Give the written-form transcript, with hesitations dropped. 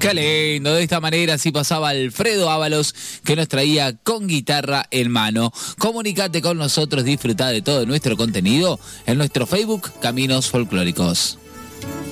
Qué lindo, de esta manera así pasaba Alfredo Ábalos, que nos traía Con Guitarra en Mano. Comunicate con nosotros, disfrutá de todo nuestro contenido en nuestro Facebook Caminos Folclóricos.